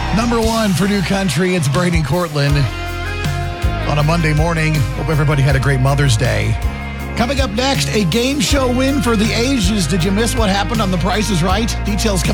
Number one for New Country, it's Brady and Cortland on a Monday morning. Hope everybody had a great Mother's Day. Coming up next, a game show win for the ages. Did you miss what happened on The Price is Right? Details coming